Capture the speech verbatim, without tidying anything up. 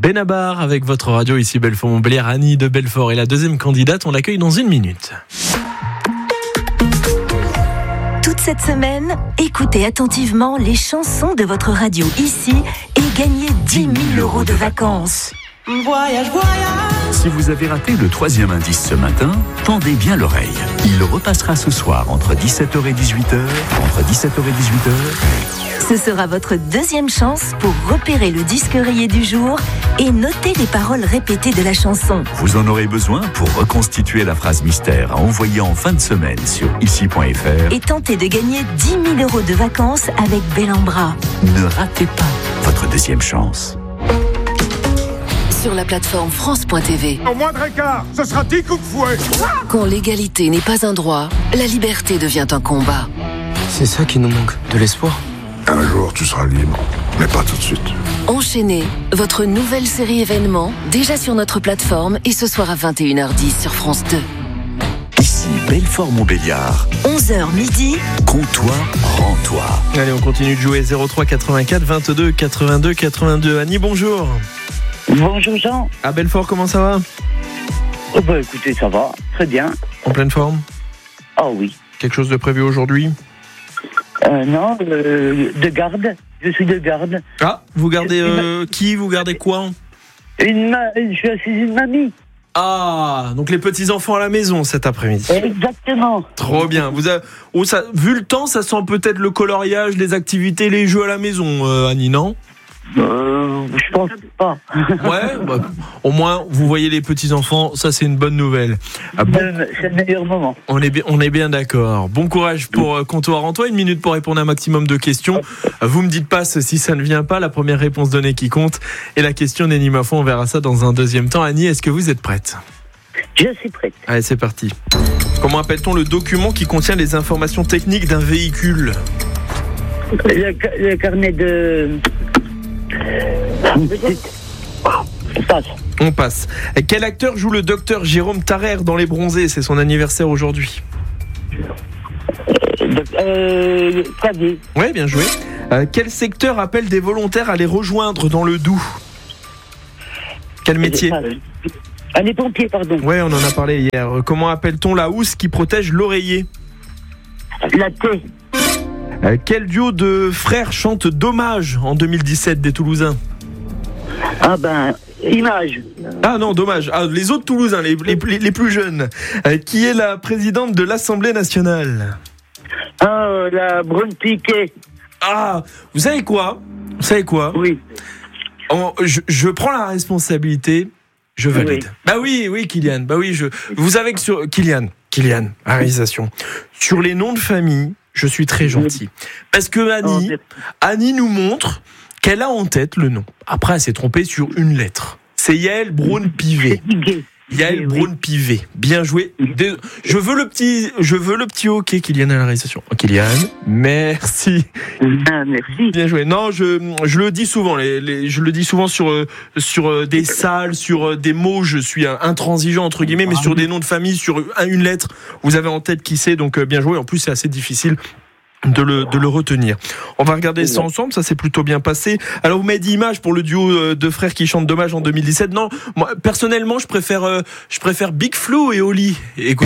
Benabar avec votre radio ici Belfort-Montbéliard. Annie de Belfort est la deuxième candidate. On l'accueille dans une minute. Toute cette semaine, écoutez attentivement les chansons de votre radio ici et gagnez dix mille euros de vacances. Voyage, voyage. Si vous avez raté le troisième indice ce matin, tendez bien l'oreille. Il repassera ce soir entre dix-sept heures et dix-huit heures. Entre dix-sept heures et dix-huit heures. Ce sera votre deuxième chance pour repérer le disque rayé du jour et noter les paroles répétées de la chanson. Vous en aurez besoin pour reconstituer la phrase mystère à envoyer en fin de semaine sur ici point f r. Et tenter de gagner dix mille euros de vacances avec Bellambra. Ne ratez pas votre deuxième chance. Sur la plateforme France point t v. Au moindre écart, ce sera dix coups de fouet. Quand l'égalité n'est pas un droit, la liberté devient un combat. C'est ça qui nous manque, de l'espoir. Un jour, tu seras libre, mais pas tout de suite. Enchaînez, votre nouvelle série événement, déjà sur notre plateforme et ce soir à vingt et une heures dix sur France deux. Ici Belfort-Montbéliard. onze heures midi. Comptoir, rends-toi. Allez, on continue de jouer. zéro trois quatre-vingt-quatre vingt-deux quatre-vingt-deux quatre-vingt-deux. Annie, bonjour. Bonjour Jean. À Belfort, comment ça va? Oh bah écoutez, ça va, très bien. En pleine forme? Ah oui. Quelque chose de prévu aujourd'hui? Euh, non, euh, de garde. Je suis de garde. Ah, vous gardez euh, qui? Vous gardez quoi? Une ma... Je suis assise une mamie. Ah, donc les petits-enfants à la maison cet après-midi. Exactement. Trop bien. Vous avez... oh, ça... Vu le temps, ça sent peut-être le coloriage, les activités, les jeux à la maison, euh, Annie, non? Euh, je pense pas. Ouais, bah, au moins vous voyez les petits-enfants, ça c'est une bonne nouvelle. Ah, bon, c'est le meilleur moment. On est bien, on est bien d'accord. Bon courage pour euh, Comptoir Antoine, une minute pour répondre à un maximum de questions. Vous me dites pas si ça ne vient pas, la première réponse donnée qui compte. Et la question n'est ni ma foi, on verra ça dans un deuxième temps. Annie, est-ce que vous êtes prête? Je suis prête. Allez, c'est parti. Comment appelle-t-on le document qui contient les informations techniques d'un véhicule? Le, le carnet de... On passe. On passe. Quel acteur joue le docteur Jérôme Tarrer dans Les Bronzés? C'est son anniversaire aujourd'hui. Euh, Cadet. Ouais, bien joué. Euh, quel secteur appelle des volontaires à les rejoindre dans le Doubs? Quel métier? Ah, les pompiers, pardon. Ouais, on en a parlé hier. Comment appelle-t-on la housse qui protège l'oreiller? La thé. Euh, quel duo de frères chante Dommage en deux mille dix-sept des Toulousains? Ah ben, Image. Ah non, Dommage. Ah, les autres Toulousains, les, les, les plus jeunes. Euh, qui est la présidente de l'Assemblée nationale? Ah, la Brune Piquet. Ah, vous savez quoi? Vous savez quoi? Oui. En, je, je prends la responsabilité, je valide. Oui. Bah oui, oui, Kylian. Bah oui, je. Vous savez que sur Kylian, Kylian, à réalisation. Sur les noms de famille, je suis très gentil. Parce que Annie, Annie nous montre qu'elle a en tête le nom. Après, elle s'est trompée sur une lettre. C'est Yael Braun-Pivet. Yael Braun-Pivet. Bien joué. Je veux le petit, je veux le petit hockey, Kylian, à la réalisation. Oh, Kylian, merci. Ah, merci. Bien joué. Non, je, je le dis souvent. Les, les, je le dis souvent sur, sur des salles, sur des mots. Je suis intransigeant, entre guillemets, mais sur des noms de famille, sur une lettre, vous avez en tête qui c'est, donc bien joué. En plus, c'est assez difficile de le, de le retenir. On va regarder ça ensemble, ça s'est plutôt bien passé. Alors vous m'avez dit Image pour le duo de frères qui chantent Dommage en deux mille dix-sept. Non, moi personnellement je préfère, euh, je préfère Big Flo et Oli. Écoutez,